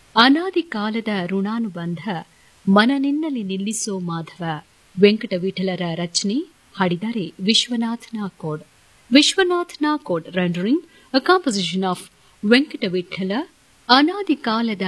ಅನಾದಿ ಕಾಲದ ಋಣಾನುಬಂಧ ಮನನಿನ್ನಲಿ ನಿಲ್ಲಿಸೋ ಮಾಧವ. ವೆಂಕಟ ವಿಠಲರ ರಚನೆ, ಹಾಡಿದ್ದಾರೆ Vishwanath Nakod. Vishwanath Nakod rendering a composition of Venkata Vittala. ಅನಾದಿ ಕಾಲದ